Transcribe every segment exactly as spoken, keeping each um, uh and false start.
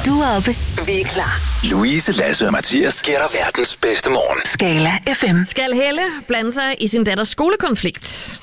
Du er oppe. Vi er klar. Louise, Lasse og Mathias giver dig verdens bedste morgen. Skala F M. Skal Helle blande sig i sin datters skolekonflikt?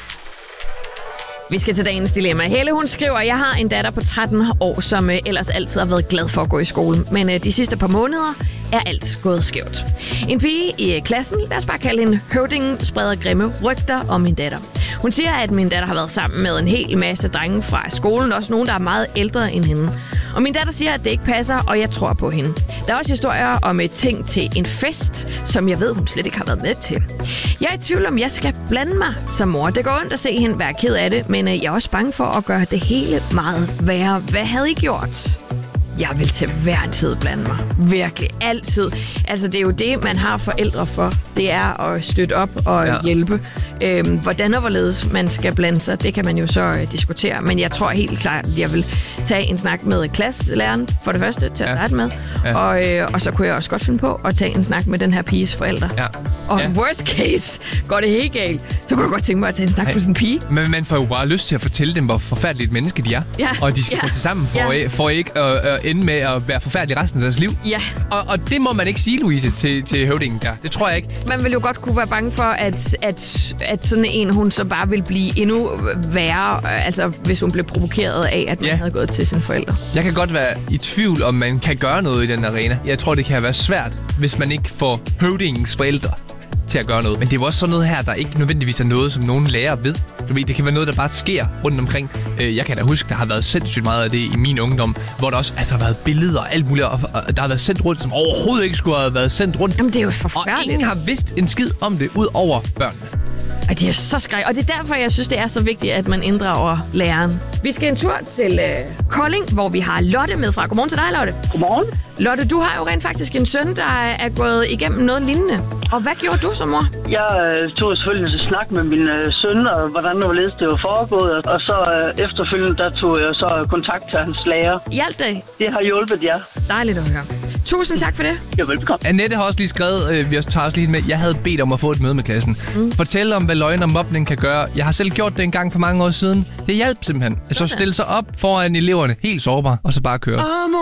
Vi skal til dagens dilemma. Helle, hun skriver, jeg har en datter på tretten år, som øh, ellers altid har været glad for at gå i skole. Men øh, de sidste par måneder er alt gået skævt. En pige i klassen, lad os bare kalde hende Høvdingen, spreder grimme rygter om min datter. Hun siger, at min datter har været sammen med en hel masse drenge fra skolen, også nogen, der er meget ældre end hende. Og min datter siger, at det ikke passer, og jeg tror på hende. Der er også historier om et ting til en fest, som jeg ved, hun slet ikke har været med til. Jeg er i tvivl om, jeg skal blande mig som mor. Det går ondt at se hende være ked af det, men jeg er også bange for at gøre det hele meget værre. Hvad havde I gjort? Jeg vil til hver en tid blande mig. Virkelig. Altid. Altså, det er jo det, man har forældre for. Det er at støtte op og ja. hjælpe. Øhm, hvordan og hvorledes man skal blande sig, det kan man jo så øh, diskutere. Men jeg tror helt klart, at jeg vil tage en snak med klasselæreren for det første til at starte med. Ja. Og, øh, og så kunne jeg også godt finde på at tage en snak med den her piges forældre. Ja. Og ja. worst case, går det helt galt, så kunne jeg godt tænke mig at tage en snak med sådan en pige. Men man får jo bare lyst til at fortælle dem, hvor forfærdeligt menneske de er. Ja. Og de skal ja. tage sig sammen for, ja. for ikke at uh, ende med at være forfærdelige resten af deres liv. Ja. Og, og det må man ikke sige, Louise, til, til Høvdingen der. Det tror jeg ikke. Man vil jo godt kunne være bange for, at, at, at sådan en, hun så bare vil blive endnu værre, altså hvis hun blev provokeret af, at man ja. havde gået til sine forældre. Jeg kan godt være i tvivl, om man kan gøre noget i den arena. Jeg tror, det kan være svært, hvis man ikke får Høvdingens forældre til at gøre noget. Men det er jo også sådan noget her, der ikke nødvendigvis er noget, som nogen lærer ved. Du ved, det kan være noget, der bare sker rundt omkring. Jeg kan da huske, der har været sindssygt meget af det i min ungdom, hvor der også altså, har været billeder og alt muligt, og der har været sendt rundt, som overhovedet ikke skulle have været sendt rundt. Jamen, det er jo forfærdeligt. Og ingen har vidst en skid om det, ud over børnene. Og det er så skræk. Og det er derfor, jeg synes, det er så vigtigt, at man inddrager læreren. Vi skal en tur til øh, Kolding, hvor vi har Lotte med fra. Godmorgen til dig, Lotte. Godmorgen. Lotte, du har jo rent faktisk en søn, der er gået igennem noget lignende. Og hvad gjorde du som mor? Jeg øh, tog selvfølgelig en snak med min øh, søn, og hvordan det var foregået. Og så øh, efterfølgende, der tog jeg så kontakt til hans lærer. Hjalp det? Det har hjulpet, ja. Dejligt at høre. Tusind tak for det. Ja, velbekomme. Annette har også lige skrevet, øh, vi også tager os lige med, jeg havde bedt om at få et møde med klassen. Mm. Fortæl om, hvad løgn og mobning kan gøre. Jeg har selv gjort det en gang for mange år siden. Det hjalp simpelthen. Så stille sig op foran eleverne, helt sårbar, og så bare køre.